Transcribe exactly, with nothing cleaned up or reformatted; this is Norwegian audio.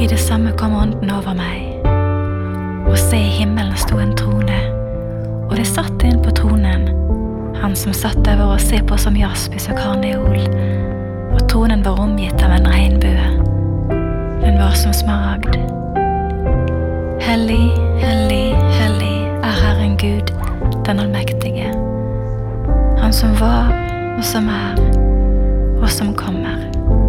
I det samme kom ånden over meg, og se i himmelen sto en trone, og det satt inn på tronen, han som satt der var å se på som jaspis og karneol, og tronen var omgitt av en regnbue. Den var som smaragd. Hellig, hellig, hellig er Herren Gud, den allmektige, han som var og som er og som kommer.